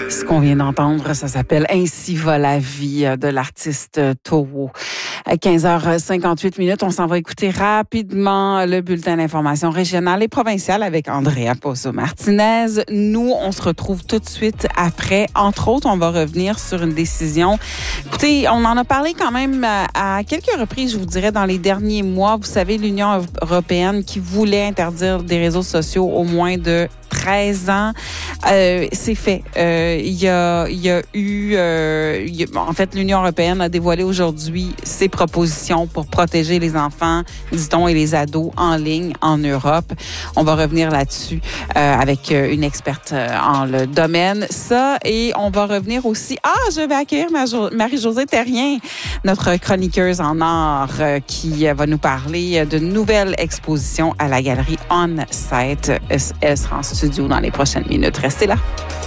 Ce qu'on vient d'entendre, ça s'appelle « Ainsi va la vie » de l'artiste Towo. À 15h58, on s'en va écouter rapidement le bulletin d'information régionale et provinciale avec Andrea Pozo-Martinez. Nous, on se retrouve tout de suite après. Entre autres, on va revenir sur une décision. Écoutez, on en a parlé quand même à quelques reprises, je vous dirais, dans les derniers mois. Vous savez, l'Union européenne qui voulait interdire des réseaux sociaux au moins de 13 ans. C'est fait. Il y a eu... en fait, l'Union européenne a dévoilé aujourd'hui ses propositions pour protéger les enfants, dit-on, et les ados en ligne en Europe. On va revenir là-dessus avec une experte en le domaine. Ça, et on va revenir aussi... je vais accueillir Marie-Josée Terrien, notre chroniqueuse en art, qui va nous parler d'une nouvelle exposition à la galerie On Site. Elle sera en studio dans les prochaines minutes. Restez là.